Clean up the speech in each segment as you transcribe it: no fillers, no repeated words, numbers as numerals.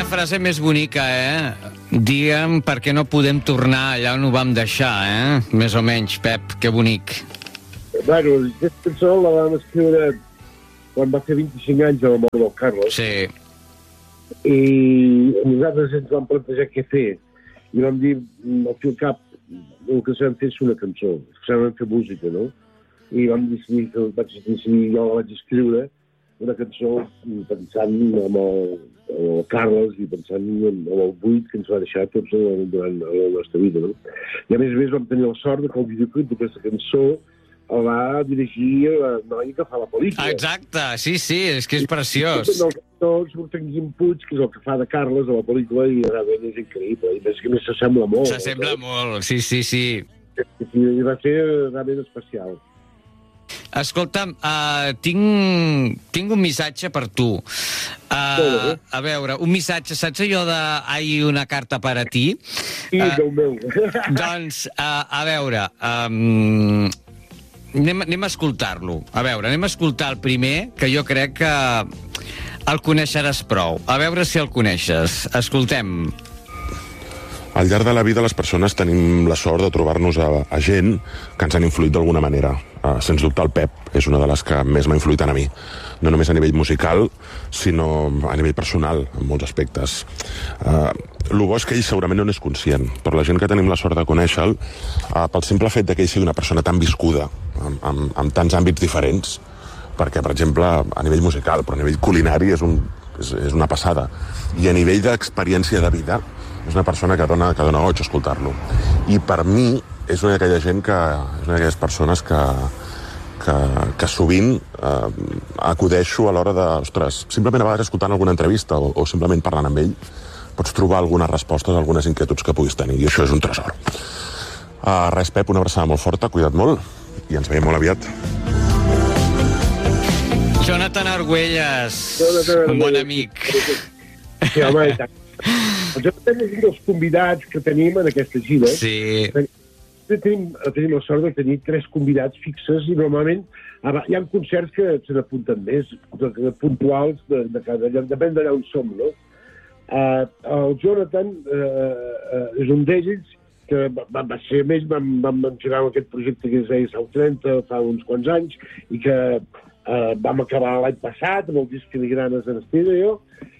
frase més bonica, Digue'm per què no podem tornar allà on ho vam deixar, Més o menys, Pep, que bonic. Bueno, aquesta cançó la vam escriure quan va fer 25 anys de la mort del Carlos. Sí. I nosaltres ens vam plantejar què fer. I vam dir, al fi al cap, el que s'ha de fer és una cançó. S'ha de fer música, no? I vam decidir, jo la vaig escriure, una cançó pensant en el Carlos i pensant en el buit que ens va deixar tots durant la nostra vida, no? I a més vam tenir la sort que el videoclip d'aquesta cançó el va dirigir la noia que fa la pel·lícula. Exacte, sí, és que és preciós. Tots surt en Guim Puig, que és el que fa de Carles a la pel·lícula, i realment és increïble. I més que més s'assembla molt. S'assembla molt, sí. I va ser realment especial. Escolta'm, tinc un missatge per tu. A veure, un missatge, saps allò de «Hay una carta per a ti»? Sí, Déu meu. Doncs, a veure... Anem a escoltar-lo. A veure, anem a escoltar el primer, que jo crec que el coneixeràs prou. A veure si el coneixes. Escoltem. Al llarg de la vida les persones tenim la sort de trobar-nos a gent que ens han influït d'alguna manera. Sens dubte el Pep és una de les que més m'ha influït a mi. No només a nivell musical, sinó a nivell personal, en molts aspectes. El bo és que ell segurament no n'és conscient, però la gent que tenim la sort de conèixer-lo, pel simple fet que ell sigui una persona tan viscuda, amb tants àmbits diferents, perquè, per exemple, a nivell musical, però a nivell culinari és una passada. I a nivell d'experiència de vida, és una persona que dona goig escoltar-lo. I per mi és una d'aquella gent és una d'aquelles persones que sovint acudeixo a l'hora de... Ostres, simplement a vegades escoltant alguna entrevista o simplement parlant amb ell, pots trobar algunes respostes a algunes inquietuds que puguis tenir, i això és un tresor. Res, Pep, una abraçada molt forta, cuida't molt, i ens veiem molt aviat. Jonathan Argüelles, un bon amic. Sí, home, i tant. El Jonathan és un dels convidats que tenim en aquesta gira. Sí. Tenim la sort de tenir 3 convidats fixes i normalment hi ha concerts que se n'apunten més, puntuals, depèn d'allà on som, no? El Jonathan és un d'ells que va ser més, vam engegar aquest projecte que es deia South 30 fa uns quants anys i que vam acabar l'any passat amb el disc Filigranes en Estèreo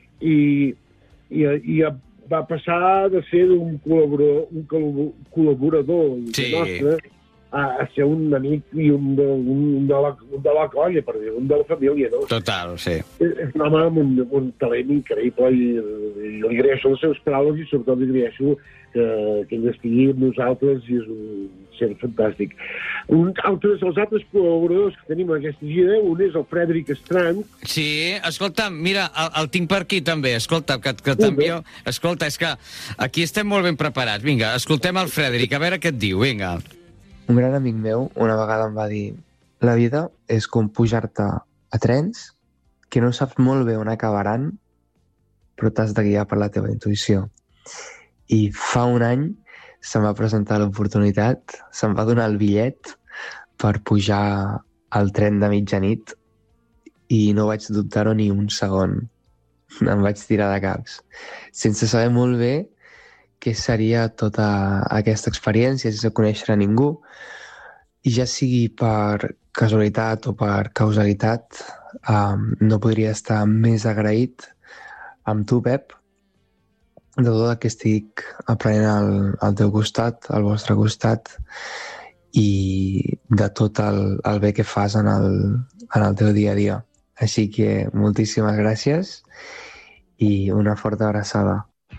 i va passar de ser un col·laborador nostre a ser un amic i un de la colla, per dir, un de la família, no? Total, sí. És un home amb un talent increïble i li agraeixo les seves paraules i sobretot li agraeixo que ell estigui amb nosaltres i és un ser fantàstic. Els altres col·laboradors que tenim en aquesta gira, un és el Frederic Strand. Sí, escolta, mira, el tinc per aquí també, escolta, que t'envio... Escolta, és que aquí estem molt ben preparats. Vinga, escoltem el Frederic, a veure què et diu, vinga. Un gran amic meu una vegada em va dir: la vida és com pujar-te a trens que no saps molt bé on acabaran, però t'has de guiar per la teva intuïció. I fa un any se'm va presentar l'oportunitat, se'm va donar el bitllet per pujar al tren de mitjanit i no vaig dubtar-ho ni un segon. Em vaig tirar de caps, sense saber molt bé què seria tota aquesta experiència, sense conèixer a ningú. I ja sigui per casualitat o per causalitat, no podria estar més agraït amb tu, Pep, de tot el que estic aprenent al teu costat, al vostre costat, i de tot el bé que fas en el teu dia a dia. Així que moltíssimes gràcies i una forta abraçada.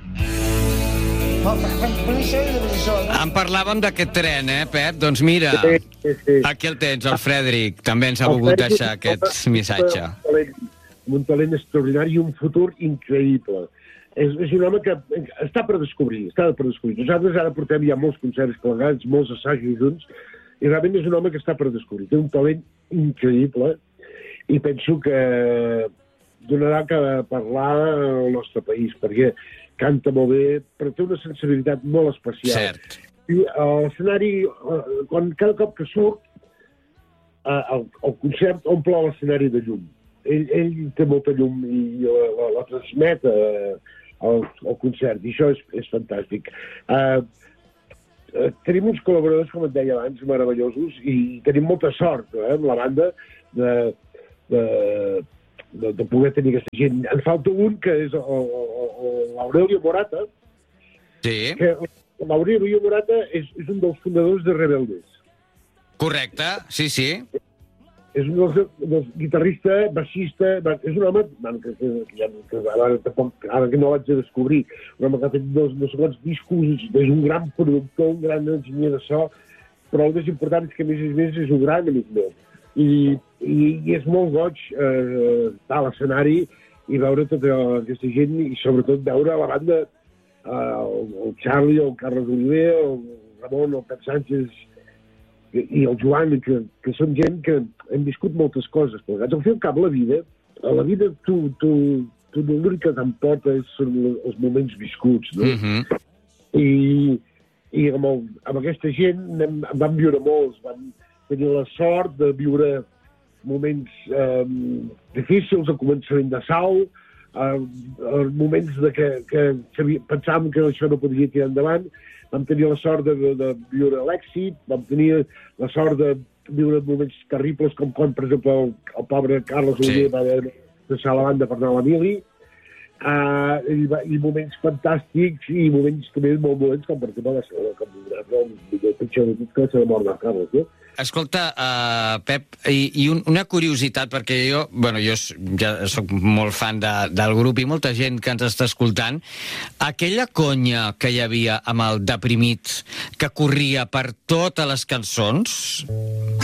En parlàvem d'aquest tren, Pep? Doncs mira, aquí el tens, el Frederic. També ens ha volgut deixar aquest missatge. Un talent extraordinari i un futur increïble. És un home que està per descobrir, Nosaltres ara portem ja molts concerts plegats, molts assajos junts, i realment és un home que està per descobrir. Té un talent increïble i penso que donarà que parlar al nostre país, perquè canta molt bé, però té una sensibilitat molt especial. Cert. I l'escenari, cada cop que surt, el concert omple l'escenari de llum. Ell té molta llum i la transmet al concert, i això és fantàstic. Tenim uns col·laboradors, com et deia abans, meravellosos, i tenim molta sort amb la banda de poder tenir aquesta gent. En falta un, que és l'Aurelio Morata. Sí. Que l'Aurelio Morata és un dels fundadors de Rebeldes. Correcte, sí, sí. És un dels guitarrista, baixista, és un home que ara que no l'haig de descobrir, un home que ha fet no sé quants discos, és un gran productor, un gran enginyer de so, però el més important és que a més és un gran amic meu. I és molt goig estar a l'escenari i veure tota aquesta gent i sobretot veure la banda, el Charlie, el Carlos Oliver, el Ramon, el Pep Sánchez i el Joan, que són gent que hem viscut moltes coses plegats. Al fi al cap, la vida tu l'únic que t'emporta són els moments viscuts, no? I amb aquesta gent vam viure molts, vam tenir la sort de viure moments difícils al començament de Sau, moments que pensàvem que això no podria tirar endavant. Vam tenir la sort de viure l'èxit, vam tenir la sort de viure moments terribles, com quan, per exemple, el pobre Carlos Oliver va haver de deixar la banda per anar a la mili, i moments fantàstics, i moments també molt dolents, com per exemple el pitjor de tot, que va ser la mort de Carlos, no? Escolta, Pep, i una curiositat, perquè jo ja soc molt fan del grup i molta gent que ens està escoltant, aquella conya que hi havia amb el Deprimit que corria per totes les cançons,